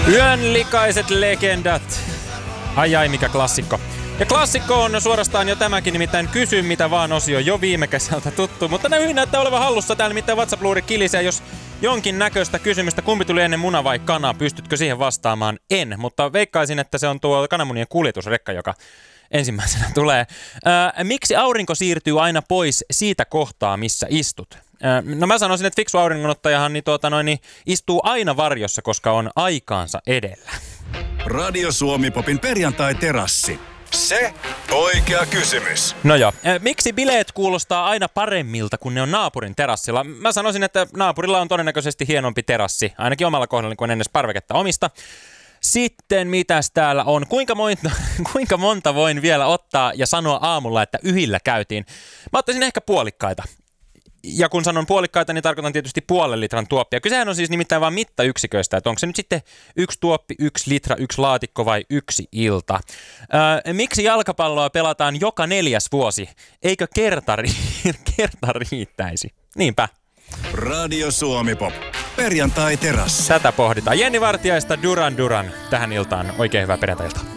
Yön likaiset legendat. Ai mikä klassikko. Ja klassikko on suorastaan jo tämäkin, nimittäin Kysy mitä vaan -osio, jo viime kesältä tuttu. Mutta ne hyvin näyttää olevan hallussa täällä, nimittäin WhatsApp-luuri kilisee, jos jonkin näköistä kysymystä, kumpi tuli ennen, muna vai kana, pystytkö siihen vastaamaan? En, mutta veikkaisin, että se on tuo kananmunien kuljetusrekka, joka ensimmäisenä tulee. Miksi aurinko siirtyy aina pois siitä kohtaa, missä istut? No mä sanoisin, että fiksu auringonottajahan niin istuu aina varjossa, koska on aikaansa edellä. Radio Suomi-popin perjantai-terassi. Se oikea kysymys. No joo. Miksi bileet kuulostaa aina paremmilta, kun ne on naapurin terassilla? Mä sanoisin, että naapurilla on todennäköisesti hienompi terassi, ainakin omalla kohdalla, kun en edes parveketta omista. Sitten mitäs täällä on? Kuinka monta voin vielä ottaa ja sanoa aamulla, että yhillä käytiin? Mä ottaisin ehkä puolikkaita. Ja kun sanon puolikkaita, niin tarkoitan tietysti 0,5 litran tuoppia. Kysehän on siis nimittäin vain mittayksiköistä, että onko se nyt sitten 1 tuoppi, 1 litra, 1 laatikko vai 1 ilta. Miksi jalkapalloa pelataan joka 4. vuosi? Eikö kerta riittäisi? Niinpä. Radio Suomi-pop. Perjantai-terassi. Tätä pohditaan. Jenni Vartiaista Duran Duran tähän iltaan. Oikein hyvää perjantai-iltaa.